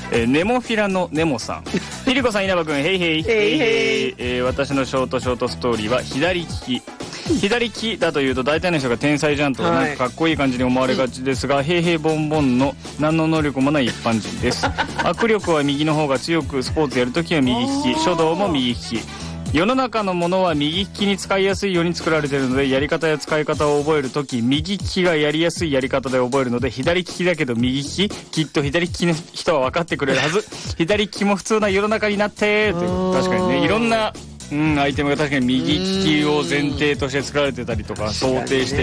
ネモフィラのネモさんピリコさん稲葉くんヘイヘイヘイヘイ。 私のショートストーリーは左利き。左利きだというと大体の人が天才じゃんとか、なんかかっこいい感じに思われがちですが、ヘイヘイボンボンの何の能力もない一般人です。握力は右の方が強く、スポーツやるときは右利き、書道も右利き。世の中のものは右利きに使いやすいように作られているので、やり方や使い方を覚えるとき右利きがやりやすいやり方で覚えるので、左利きだけど右利き、きっと左利きの人は分かってくれるはず。左利きも普通な世の中になってという。確かにね、いろんなアイテムが確かに右利きを前提として作られてたりとか想定して、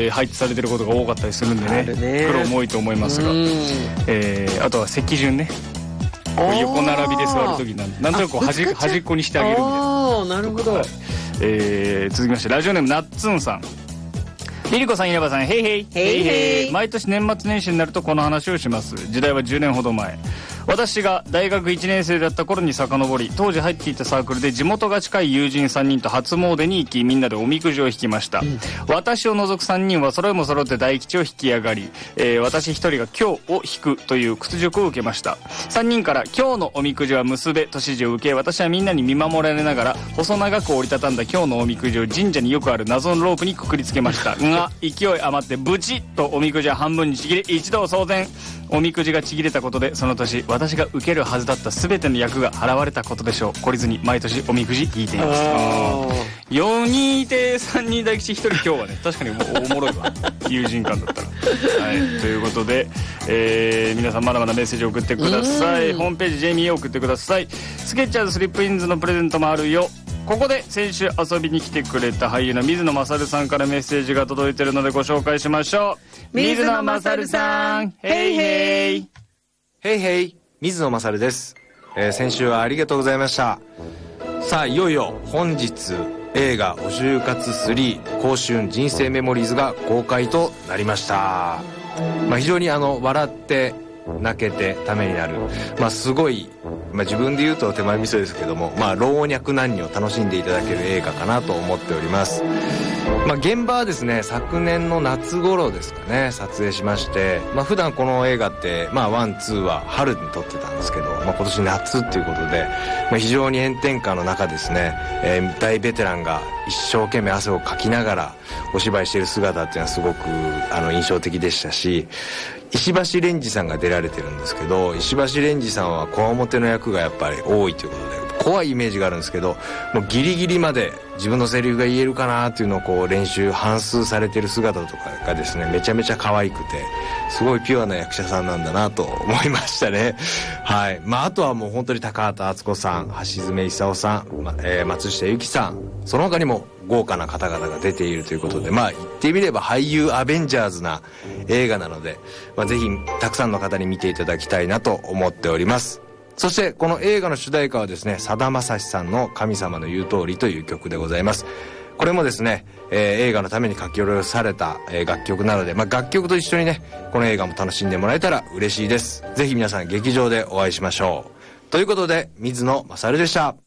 配置されてることが多かったりするんでね、苦労も多いと思いますが、あとは席順ね、横並びで座るときになんとなくこう端っこにしてあげるみたいな。 ああ、なるほど。 続きましてラジオネームナッツンさん。リリコさん稲葉さんヘイヘイヘイヘイ。 毎年年末年始になるとこの話をします。時代は10年ほど前、私が大学1年生だった頃に遡り、当時入っていたサークルで地元が近い友人3人と初詣に行き、みんなでおみくじを引きました。私を除く3人は揃いも揃って大吉を引き上がり、私1人が今日を引くという屈辱を受けました。3人から今日のおみくじは結べと指示を受け、私はみんなに見守られながら細長く折りたたんだ今日のおみくじを神社によくある謎のロープにくくりつけましたが、勢い余ってブチッとおみくじは半分にちぎれ、一同騒然。おみくじがちぎれたことで、その年私が受けるはずだった全ての役が払われたことでしょう。懲りずに毎年おみくじ引いています。4人いて3人大吉1人今日はね、確かにおもろいわ友人間だったら。はい、ということで、皆さんまだまだメッセージを送ってください。ホームページジェイミーへ送ってください。スケッチャーズスリップインズのプレゼントもあるよ。ここで先週遊びに来てくれた俳優の水野勝さんからメッセージが届いているのでご紹介しましょう。水野勝さんヘイヘイヘイヘイ、水野勝です。先週はありがとうございました。さあいよいよ本日映画お就活3香春人生メモリーズが公開となりました。非常に笑って泣けてためになる、すごい、自分で言うと手前味噌ですけども、老若男女を楽しんでいただける映画かなと思っております。現場はですね、昨年の夏頃ですかね、撮影しまして、普段この映画ってワンツーは春に撮ってたんですけど、今年夏っていうことで、非常に炎天下の中ですね、大ベテランが一生懸命汗をかきながらお芝居している姿っていうのはすごく印象的でしたし、石橋蓮司さんが出られてるんですけど、石橋蓮司さんはこわもての役がやっぱり多いということで怖いイメージがあるんですけど、もうギリギリまで自分のセリフが言えるかなっていうのをこう練習反芻されてる姿とかがですね、めちゃめちゃ可愛くてすごいピュアな役者さんなんだなと思いましたね。はい。あとはもう本当に高畑敦子さん、橋爪功さん、松下由紀さん、その他にも豪華な方々が出ているということで、言ってみれば俳優アベンジャーズな映画なので、ぜひたくさんの方に見ていただきたいなと思っております。そしてこの映画の主題歌はですね、さだまさしさんの神様の言う通りという曲でございます。これもですね、映画のために書き下ろされた、楽曲なので、楽曲と一緒にね、この映画も楽しんでもらえたら嬉しいです。ぜひ皆さん劇場でお会いしましょう。ということで、水野勝でした。